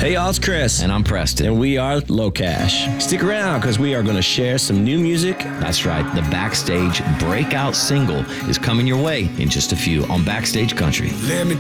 Hey y'all, it's Chris. And I'm Preston. And we are Low Cash. Stick around because we are going to share some new music. That's right. The Backstage breakout single is coming your way in just a few on Backstage Country. Let me